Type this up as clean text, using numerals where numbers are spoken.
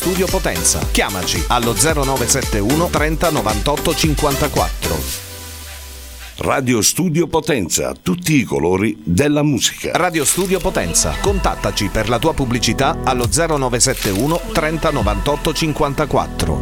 Studio Potenza. Chiamaci allo 0971 30 98 54. Radio Studio Potenza, tutti i colori della musica. Radio Studio Potenza, contattaci per la tua pubblicità allo 0971 30 98 54.